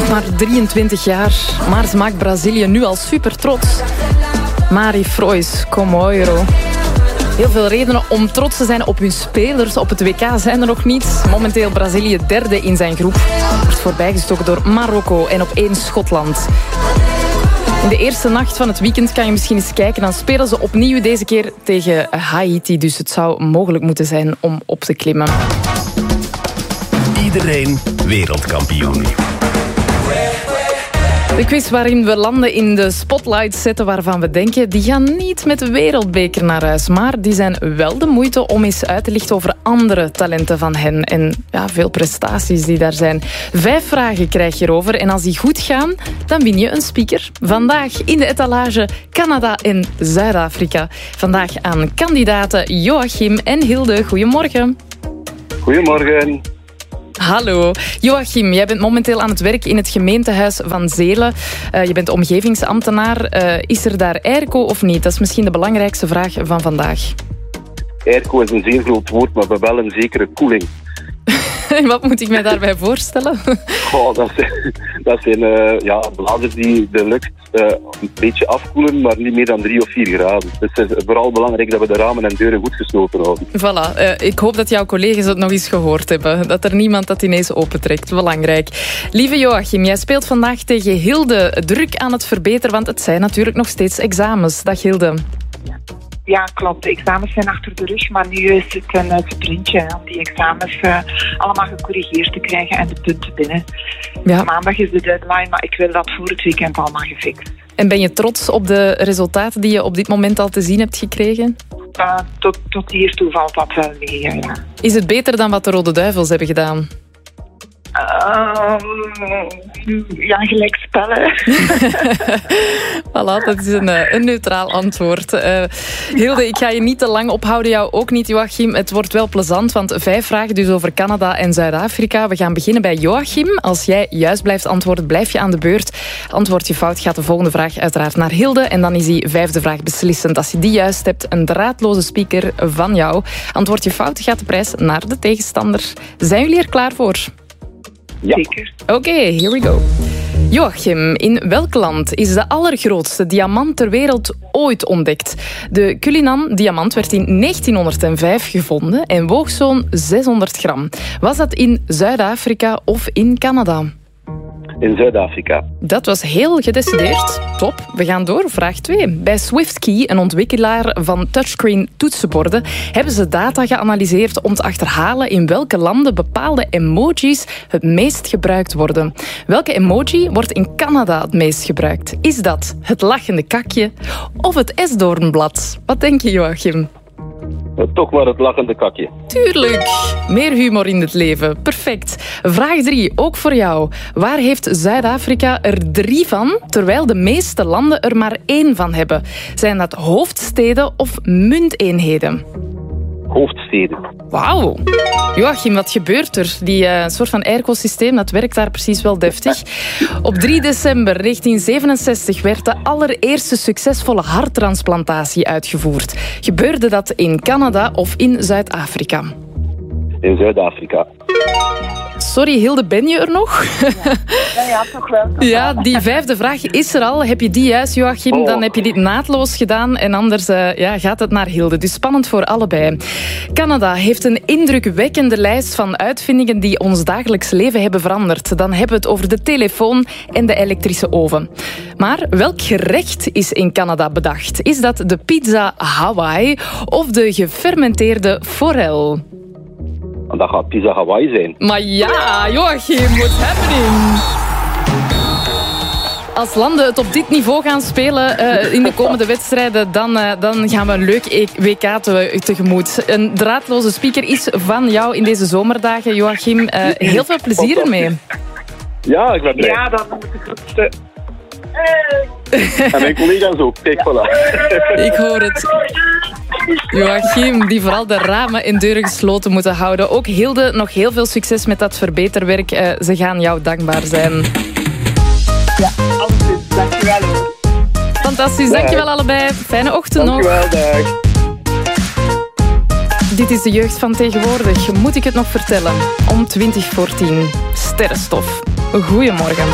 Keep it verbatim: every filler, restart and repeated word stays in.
Maar drieëntwintig jaar, maar ze maakt Brazilië nu al super trots. Mari Frois, Comoiro. Heel veel redenen om trots te zijn op hun spelers. Op het W K zijn er nog niet. Momenteel Brazilië derde in zijn groep. Wordt voorbijgestoken door Marokko en op één Schotland. In de eerste nacht van het weekend kan je misschien eens kijken. Dan spelen ze opnieuw, deze keer tegen Haiti. Dus het zou mogelijk moeten zijn om op te klimmen. Iedereen wereldkampioen. De quiz waarin we landen in de spotlight zetten waarvan we denken, die gaan niet met de wereldbeker naar huis. Maar die zijn wel de moeite om eens uit te lichten over andere talenten van hen. En ja, veel prestaties die daar zijn. Vijf vragen krijg je erover. En als die goed gaan, dan win je een speaker. Vandaag in de etalage Canada en Zuid-Afrika. Vandaag aan kandidaten Joachim en Hilde. Goedemorgen. Goedemorgen. Hallo. Joachim, jij bent momenteel aan het werk in het gemeentehuis van Zelen. Uh, je bent omgevingsambtenaar. Uh, is er daar airco of niet? Dat is misschien de belangrijkste vraag van vandaag. Airco is een zeer groot woord, maar we hebben wel een zekere koeling. Wat moet ik mij daarbij voorstellen? Oh, dat zijn, dat zijn uh, ja, bladeren die de lucht uh, een beetje afkoelen, maar niet meer dan drie of vier graden. Dus het is vooral belangrijk dat we de ramen en deuren goed gesloten houden. Voilà. Uh, ik hoop dat jouw collega's het nog eens gehoord hebben. Dat er niemand dat ineens opentrekt. Belangrijk. Lieve Joachim, jij speelt vandaag tegen Hilde. Druk aan het verbeteren, want het zijn natuurlijk nog steeds examens. Dag Hilde. Ja, klopt. De examens zijn achter de rug, maar nu is het een uh, sprintje om die examens uh, allemaal gecorrigeerd te krijgen en de punten binnen. Ja. Maandag is de deadline, maar ik wil dat voor het weekend allemaal gefixt. En ben je trots op de resultaten die je op dit moment al te zien hebt gekregen? Uh, tot, tot hiertoe valt dat wel mee, ja, ja. Is het beter dan wat de Rode Duivels hebben gedaan? Uh, ja, gelijk spellen. Voilà, dat is een, een neutraal antwoord. Uh, Hilde, ik ga je niet te lang ophouden, jou ook niet, Joachim. Het wordt wel plezant, want vijf vragen dus over Canada en Zuid-Afrika. We gaan beginnen bij Joachim. Als jij juist blijft antwoorden, blijf je aan de beurt. Antwoord je fout, gaat de volgende vraag uiteraard naar Hilde. En dan is die vijfde vraag beslissend. Als je die juist hebt, een draadloze speaker van jou. Antwoord je fout, gaat de prijs naar de tegenstander. Zijn jullie er klaar voor? Ja. Zeker. Oké, okay, here we go. Joachim, in welk land is de allergrootste diamant ter wereld ooit ontdekt? De Cullinan-diamant werd in negentienhonderdvijf gevonden en woog zo'n zeshonderd gram. Was dat in Zuid-Afrika of in Canada? In Zuid-Afrika. Dat was heel gedecideerd. Top, we gaan door. Vraag twee. Bij SwiftKey, een ontwikkelaar van touchscreen toetsenborden, hebben ze data geanalyseerd om te achterhalen in welke landen bepaalde emojis het meest gebruikt worden. Welke emoji wordt in Canada het meest gebruikt? Is dat het lachende kakje of het esdoornblad? Wat denk je, Joachim? Toch maar het lachende kakje. Tuurlijk. Meer humor in het leven. Perfect. Vraag drie, ook voor jou. Waar heeft Zuid-Afrika er drie van, terwijl de meeste landen er maar één van hebben? Zijn dat hoofdsteden of munteenheden? Hoofdsteden. Wauw. Joachim, wat gebeurt er? Die uh, soort van airco-systeem, dat werkt daar precies wel deftig. Op drie december negentien zevenenzestig werd de allereerste succesvolle harttransplantatie uitgevoerd. Gebeurde dat in Canada of in Zuid-Afrika? In Zuid-Afrika. Sorry, Hilde, ben je er nog? Ja, ja, toch wel. Toch ja, die vijfde vraag is er al. Heb je die juist, Joachim, oh. dan heb je dit naadloos gedaan. En anders uh, ja, gaat het naar Hilde. Dus spannend voor allebei. Canada heeft een indrukwekkende lijst van uitvindingen die ons dagelijks leven hebben veranderd. Dan hebben we het over de telefoon en de elektrische oven. Maar welk gerecht is in Canada bedacht? Is dat de pizza Hawaii of de gefermenteerde forel? Dat gaat pizza Hawaii zijn. Maar ja, Joachim, what's happening? Als landen het op dit niveau gaan spelen uh, in de komende wedstrijden, dan, uh, dan gaan we een leuk W K te, tegemoet. Een draadloze speaker is van jou in deze zomerdagen, Joachim. Uh, heel veel plezier ermee. Ja, ik ben blij. Ja, dan moet ik het... En mijn collega's ook. Kijk, voilà. Ik hoor het. Joachim, die vooral de ramen en deuren gesloten moeten houden. Ook Hilde, nog heel veel succes met dat verbeterwerk. Uh, ze gaan jou dankbaar zijn. Ja, absoluut. Dankjewel. Fantastisch, dankjewel allebei. Fijne ochtend nog. Dankjewel, dag. Dit is de jeugd van tegenwoordig. Moet ik het nog vertellen? Om twintig voor tien. Sterrenstof. Goedemorgen.